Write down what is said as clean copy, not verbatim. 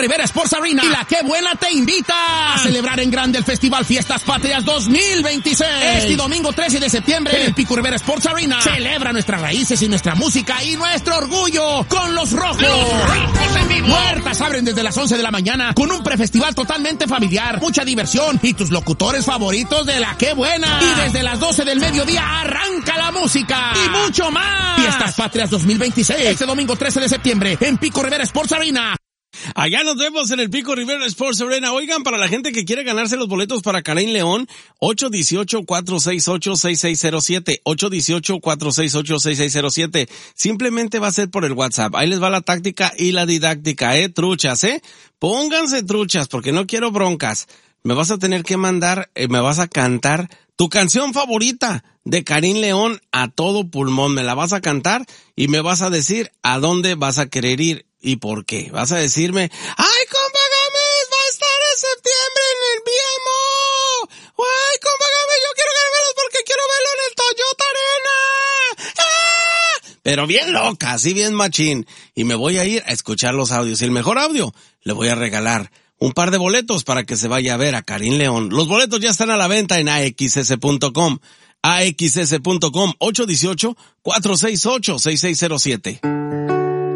Rivera Sports Arena y la Qué Buena te invita a celebrar en grande el Festival Fiestas Patrias 2026. Este domingo 13 de septiembre en el Pico Rivera Sports Arena celebra nuestras raíces y nuestra música y nuestro orgullo con los Rojos. ¡Los Rojos en vivo! Puertas abren desde las 11 de la mañana con un prefestival totalmente familiar, mucha diversión y tus locutores favoritos de la Qué Buena. Y desde las 12 del mediodía arranca la música y mucho más. Fiestas Patrias 2026, este domingo 13 de septiembre en Pico Rivera Sports Arena. Allá nos vemos en el Pico Rivera Sports Arena. Oigan, para la gente que quiere ganarse los boletos para Karim León, 818-468-6607, 818-468-6607. Simplemente va a ser por el WhatsApp. Ahí les va la táctica y la didáctica, truchas, Pónganse truchas, porque no quiero broncas. Me vas a tener que mandar, me vas a cantar tu canción favorita de Karim León a todo pulmón. Me la vas a cantar y me vas a decir a dónde vas a querer ir. ¿Y por qué? Vas a decirme, ¡ay, compa Gámez, va a estar en septiembre en el BMO! ¡Ay, compa Gámez, yo quiero verlos porque quiero verlo en el Toyota Arena! ¡Ah! Pero bien loca, así bien machín. Y me voy a ir a escuchar los audios. Y el mejor audio, le voy a regalar un par de boletos para que se vaya a ver a Karim León. Los boletos ya están a la venta en AXS.com. AXS.com, 818-468-6607.